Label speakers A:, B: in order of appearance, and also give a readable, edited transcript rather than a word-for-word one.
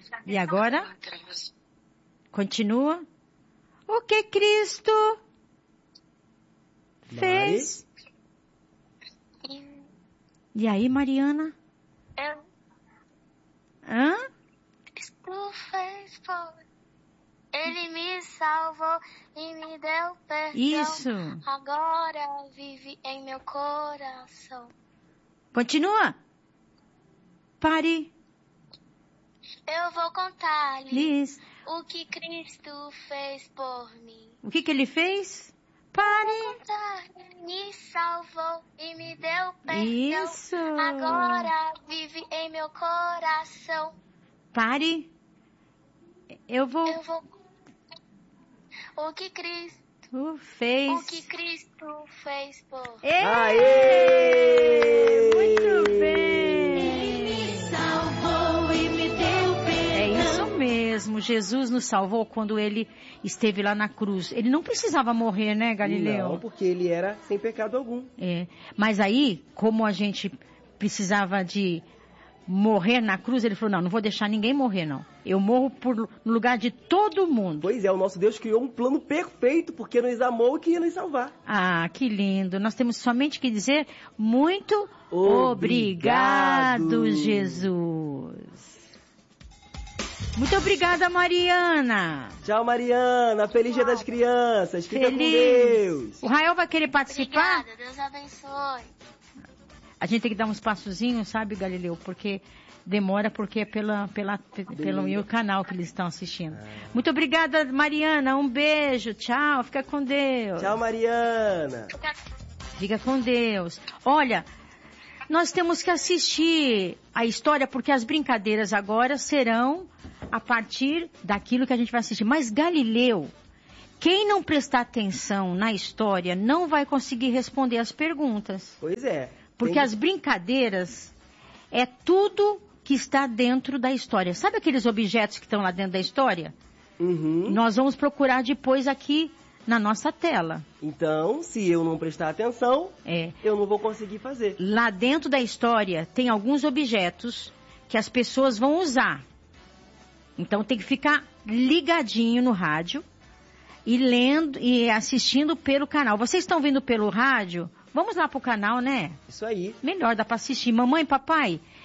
A: E agora? Continua. O que Cristo fez? E aí, Mariana? Hã?
B: Cristo fez Ele me salvou e me deu perdão.
A: Isso.
B: Agora vive em meu coração.
A: Continua. Pare.
B: Eu vou contar-lhes o que Cristo fez por mim.
A: O que ele fez? Pare.
B: Me salvou e me deu perdão.
A: Isso.
B: Agora vive em meu coração.
A: Pare. Eu vou.
B: O que Cristo fez por mim.
A: Aê! Muito bem. Ele me salvou e me deu perdão. É isso mesmo. Jesus nos salvou quando ele esteve lá na cruz. Ele não precisava morrer, né, Galileu?
C: Não, porque ele era sem pecado algum.
A: Mas aí, como a gente precisava de morrer na cruz, ele falou, não vou deixar ninguém morrer, não. Eu morro no lugar de todo mundo.
C: Pois é, o nosso Deus criou um plano perfeito, porque nos amou e queria nos salvar.
A: Ah, que lindo. Nós temos somente que dizer muito obrigado, Jesus. Muito obrigada, Mariana.
C: Tchau, Mariana. Feliz Dia das Crianças. Fica com Deus.
A: O Rael vai querer participar?
B: Obrigada, Deus abençoe.
A: A gente tem que dar uns passozinhos, sabe, Galileu? Porque demora, porque é pelo meu canal que eles estão assistindo. Muito obrigada, Mariana. Um beijo. Tchau. Fica com Deus.
C: Tchau, Mariana.
A: Fica com Deus. Olha, nós temos que assistir a história, porque as brincadeiras agora serão a partir daquilo que a gente vai assistir. Mas, Galileu, quem não prestar atenção na história não vai conseguir responder as perguntas.
C: Pois é.
A: Porque as brincadeiras é tudo que está dentro da história. Sabe aqueles objetos que estão lá dentro da história?
C: Uhum.
A: Nós vamos procurar depois aqui na nossa tela.
C: Então, se eu não prestar atenção, eu não vou conseguir fazer.
A: Lá dentro da história tem alguns objetos que as pessoas vão usar. Então tem que ficar ligadinho no rádio e lendo e assistindo pelo canal. Vocês estão vindo pelo rádio? Vamos lá pro canal, né?
C: Isso aí.
A: Melhor, dá para assistir. Mamãe, papai,